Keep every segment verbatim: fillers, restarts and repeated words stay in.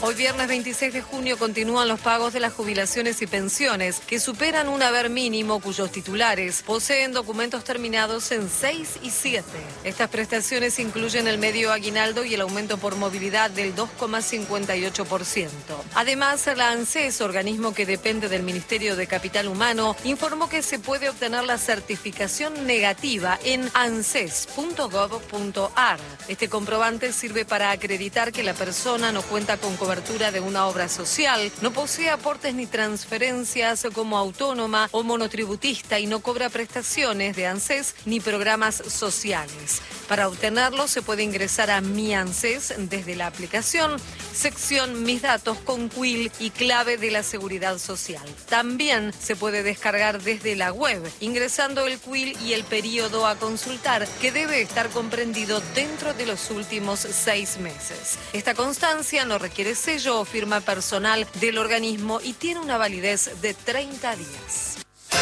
Hoy viernes veintiséis de junio continúan los pagos de las jubilaciones y pensiones que superan un haber mínimo cuyos titulares poseen documentos terminados en seis y siete. Estas prestaciones incluyen el medio aguinaldo y el aumento por movilidad del dos coma cincuenta y ocho por ciento. Además, la ANSES, organismo que depende del Ministerio de Capital Humano, informó que se puede obtener la certificación negativa en anses punto gov punto ar. Este comprobante sirve para acreditar que la persona no cuenta con cobertura de una obra social, no posee aportes ni transferencias como autónoma o monotributista y no cobra prestaciones de ANSES ni programas sociales. Para obtenerlo se puede ingresar a Mi ANSES desde la aplicación, sección Mis datos con Quill y clave de la Seguridad Social. También se puede descargar desde la web, ingresando el Quill y el periodo a consultar, que debe estar comprendido dentro de los últimos seis meses. Esta constancia no requiere sello o firma personal del organismo y tiene una validez de treinta días.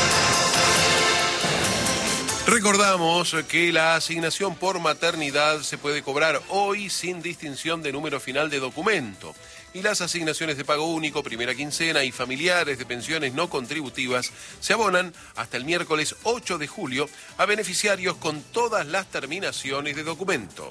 Recordamos que la asignación por maternidad se puede cobrar hoy sin distinción de número final de documento. Y las asignaciones de pago único, primera quincena y familiares de pensiones no contributivas se abonan hasta el miércoles ocho de julio a beneficiarios con todas las terminaciones de documento.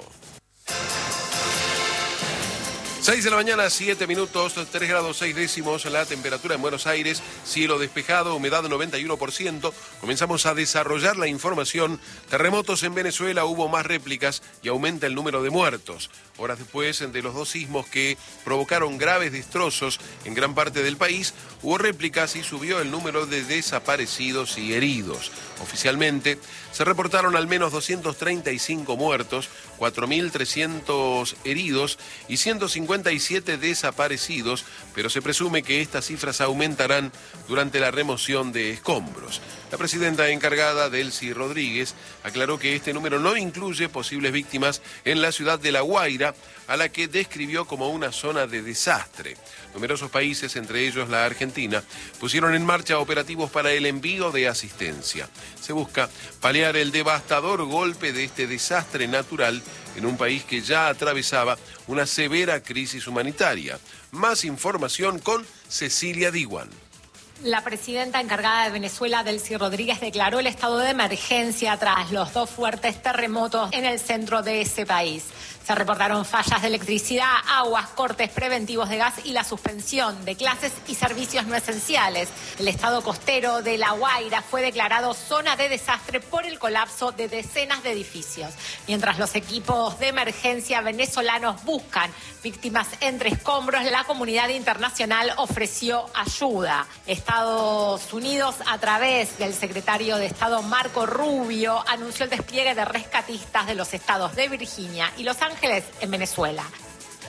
seis de la mañana, siete minutos, tres grados seis décimos la temperatura en Buenos Aires, cielo despejado, humedad noventa y uno por ciento. Comenzamos a desarrollar la información. Terremotos en Venezuela, hubo más réplicas y aumenta el número de muertos. Horas después de los dos sismos que provocaron graves destrozos en gran parte del país, hubo réplicas y subió el número de desaparecidos y heridos. Oficialmente se reportaron al menos doscientos treinta y cinco muertos, cuatro mil trescientos heridos y ciento cincuenta y siete desaparecidos, pero se presume que estas cifras aumentarán durante la remoción de escombros. La presidenta encargada, Delcy Rodríguez, aclaró que este número no incluye posibles víctimas en la ciudad de La Guaira, a la que describió como una zona de desastre. Numerosos países, entre ellos la Argentina, pusieron en marcha operativos para el envío de asistencia. Se busca paliar el devastador golpe de este desastre natural en un país que ya atravesaba una severa crisis humanitaria. Más información con Cecilia Diwan. La presidenta encargada de Venezuela, Delcy Rodríguez, declaró el estado de emergencia tras los dos fuertes terremotos en el centro de ese país. Se reportaron fallas de electricidad, aguas, cortes preventivos de gas y la suspensión de clases y servicios no esenciales. El estado costero de La Guaira fue declarado zona de desastre por el colapso de decenas de edificios. Mientras los equipos de emergencia venezolanos buscan víctimas entre escombros, la comunidad internacional ofreció ayuda. Estados Unidos, a través del secretario de Estado Marco Rubio, anunció el despliegue de rescatistas de los estados de Virginia y Los Ángeles en Venezuela.